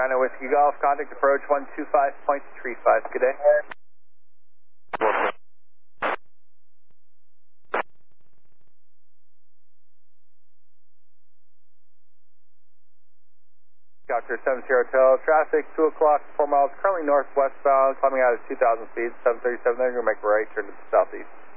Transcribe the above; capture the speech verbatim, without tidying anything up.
nine oh Whiskey Golf, contact approach one two five point three five. Good day. Doctor seven zero Hotel, traffic, two o'clock, four miles, currently northwestbound, climbing out at two thousand feet, seven thirty-seven there, you're going to make a right, turn to the southeast.